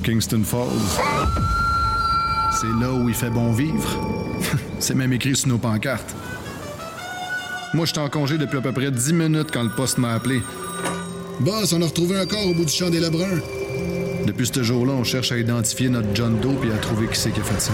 Kingston Falls. C'est là où il fait bon vivre. C'est même écrit sur nos pancartes. Moi, j'étais en congé depuis à peu près 10 minutes quand le poste m'a appelé. Boss, on a retrouvé un corps au bout du champ des Lebrun. Depuis ce jour-là, on cherche à identifier notre John Doe et à trouver qui c'est qui a fait ça.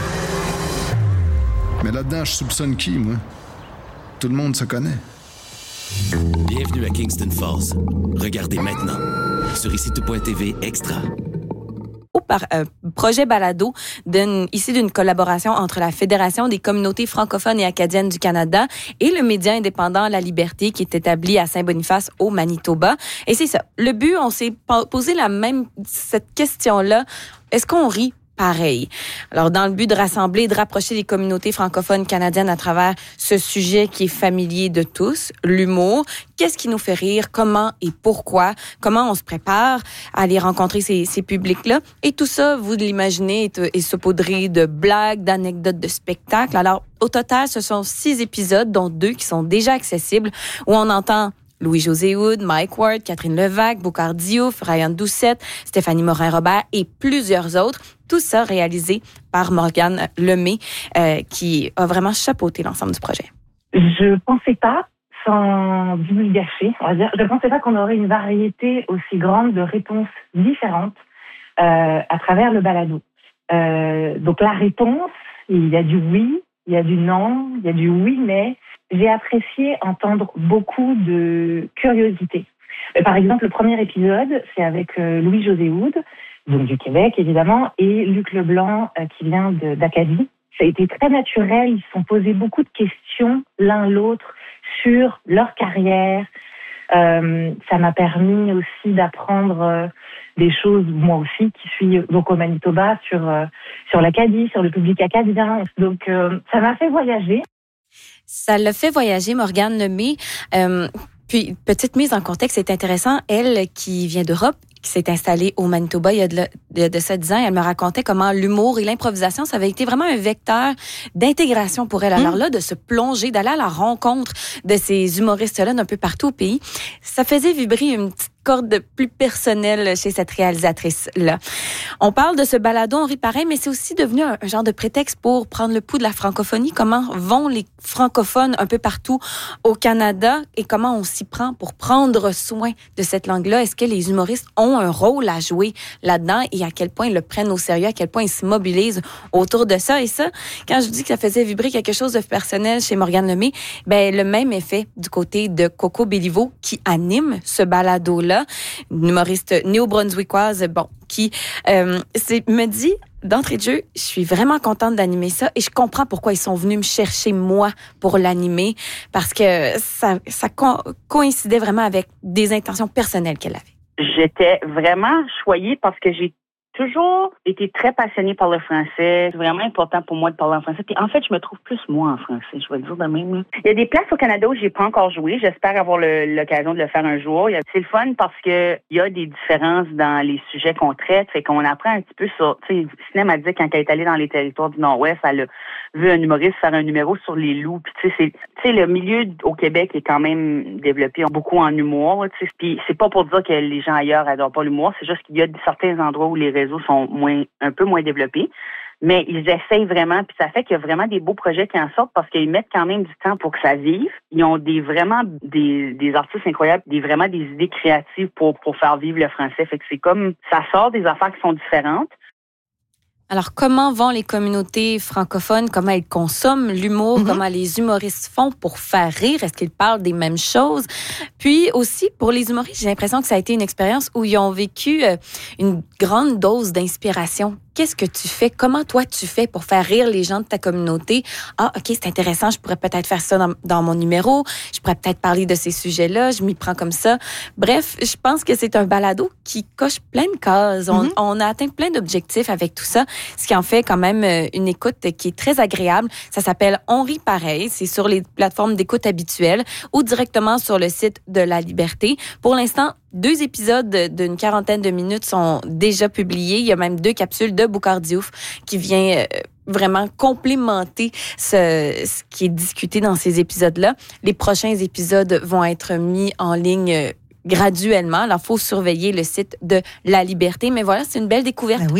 Mais là-dedans, je soupçonne qui, moi? Tout le monde se connaît. Bienvenue à Kingston Falls. Regardez maintenant sur ici-tout.tv Extra. Par projet balado ici d'une collaboration entre la Fédération des communautés francophones et acadiennes du Canada et le média indépendant La Liberté qui est établi à Saint-Boniface au Manitoba. Et c'est ça. Le but, on s'est posé cette question-là. Est-ce qu'on rit pareil? Alors, dans le but de rassembler et de rapprocher les communautés francophones canadiennes à travers ce sujet qui est familier de tous, l'humour, qu'est-ce qui nous fait rire, comment et pourquoi, comment on se prépare à aller rencontrer ces publics-là. Et tout ça, vous l'imaginez, est saupoudré de blagues, d'anecdotes, de spectacles. Alors, au total, ce sont 6 épisodes, dont 2 qui sont déjà accessibles, où on entend Louis-José Hood, Mike Ward, Catherine Levac, Boucard Diouf, Ryan Doucette, Stéphanie Morin-Robert et plusieurs autres. Tout ça réalisé par Morgane Lemay, qui a vraiment chapeauté l'ensemble du projet. Je pensais pas, sans divulgacher, on va dire, je pensais pas qu'on aurait une variété aussi grande de réponses différentes à travers le balado. Donc la réponse, il y a du oui, il y a du non, il y a du oui, mais j'ai apprécié entendre beaucoup de curiosité. Par exemple, le premier épisode, c'est avec Louis-José Hood, donc du Québec évidemment, et Luc Leblanc qui vient d'Acadie. Ça a été très naturel, ils se sont posés beaucoup de questions l'un l'autre sur leur carrière. Ça m'a permis aussi d'apprendre des choses, moi aussi, qui suis donc au Manitoba, sur l'Acadie, sur le public acadien. Donc ça m'a fait voyager. Ça l'a fait voyager, Morgane Lemay. Puis, petite mise en contexte, c'est intéressant. Elle, qui vient d'Europe, qui s'est installée au Manitoba il y a de ça 10 ans, elle me racontait comment l'humour et l'improvisation, ça avait été vraiment un vecteur d'intégration pour elle. Alors là, de se plonger, d'aller à la rencontre de ces humoristes-là d'un peu partout au pays, ça faisait vibrer une petite corde plus personnelle chez cette réalisatrice-là. On parle de ce balado, on rit pareil, mais c'est aussi devenu un genre de prétexte pour prendre le pouls de la francophonie. Comment vont les francophones un peu partout au Canada et comment on s'y prend pour prendre soin de cette langue-là? Est-ce que les humoristes ont un rôle à jouer là-dedans et à quel point ils le prennent au sérieux, à quel point ils se mobilisent autour de ça? Et ça, quand je dis que ça faisait vibrer quelque chose de personnel chez Morgane Lemay, ben le même effet du côté de Coco Béliveau qui anime ce balado-là, une humoriste néo-brunswickoise, qui me dit d'entrée de jeu, je suis vraiment contente d'animer ça et je comprends pourquoi ils sont venus me chercher moi pour l'animer parce que ça coïncidait vraiment avec des intentions personnelles qu'elle avait. J'étais vraiment choyée parce que j'ai toujours été très passionnée par le français. C'est vraiment important pour moi de parler en français. Puis en fait, je me trouve plus moi en français, je vais le dire de même. Là. Il y a des places au Canada où j'ai pas encore joué. J'espère avoir l'occasion de le faire un jour. C'est le fun parce que il y a des différences dans les sujets qu'on traite. Fait qu'on apprend un petit peu sur... Tu sais, Sinem a dit quand elle est allée dans les territoires du Nord-Ouest, elle a vu un humoriste faire un numéro sur les loups. Puis tu sais, le milieu au Québec est quand même développé beaucoup en humour. Tu sais, puis c'est pas pour dire que les gens ailleurs adorent pas l'humour. C'est juste qu'il y a certains endroits où les réseaux sont un peu moins développés, mais ils essayent vraiment, puis ça fait qu'il y a vraiment des beaux projets qui en sortent parce qu'ils mettent quand même du temps pour que ça vive. Ils ont vraiment des artistes incroyables, vraiment des idées créatives pour faire vivre le français. Fait que c'est comme, ça sort des affaires qui sont différentes. Alors, comment vont les communautés francophones? Comment elles consomment l'humour? Comment les humoristes font pour faire rire? Est-ce qu'ils parlent des mêmes choses? Puis aussi, pour les humoristes, j'ai l'impression que ça a été une expérience où ils ont vécu une grande dose d'inspiration. Qu'est-ce que tu fais? Comment toi tu fais pour faire rire les gens de ta communauté? Ah, OK, c'est intéressant, je pourrais peut-être faire ça dans mon numéro, je pourrais peut-être parler de ces sujets-là, je m'y prends comme ça. Bref, je pense que c'est un balado qui coche plein de cases. On a atteint plein d'objectifs avec tout ça, ce qui en fait quand même une écoute qui est très agréable. Ça s'appelle On rit pareil, c'est sur les plateformes d'écoute habituelles ou directement sur le site de La Liberté. Pour l'instant, 2 épisodes d'une 40aine de minutes sont déjà publiés. Il y a même 2 capsules de Boucard Diouf qui vient vraiment complémenter ce qui est discuté dans ces épisodes-là. Les prochains épisodes vont être mis en ligne graduellement. Alors, il faut surveiller le site de La Liberté. Mais voilà, c'est une belle découverte. Ben oui.